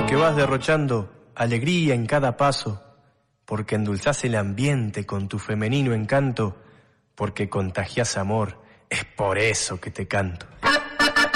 Porque vas derrochando alegría en cada paso, porque endulzás el ambiente con tu femenino encanto, porque contagiás amor, es por eso que te canto.